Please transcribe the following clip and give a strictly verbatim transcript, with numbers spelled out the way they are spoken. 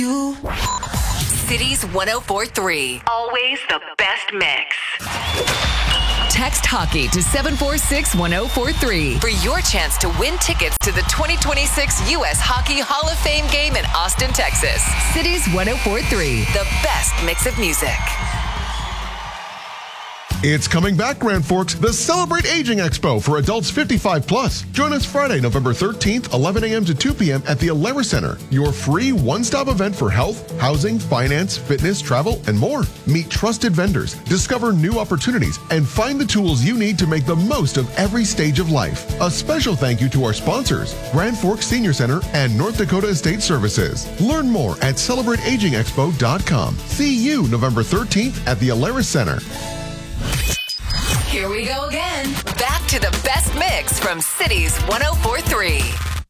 Cities one oh four point three. Always the best mix. Text hockey to seven four six, one oh four three for your chance to win tickets to the twenty twenty-six U S Hockey Hall of Fame game in Austin, Texas. Cities one oh four point three. The best mix of music. It's coming back, Grand Forks, the Celebrate Aging Expo for adults fifty-five plus. Join us Friday, November thirteenth, eleven a.m. to two p.m. at the Alara Center, your free one-stop event for health, housing, finance, fitness, travel, and more. Meet trusted vendors, discover new opportunities, and find the tools you need to make the most of every stage of life. A special thank you to our sponsors, Grand Forks Senior Center and North Dakota Estate Services. Learn more at celebrate aging expo dot com. See you November thirteenth at the Alara Center. Here we go again. Back to the best mix from Cities one oh four point three.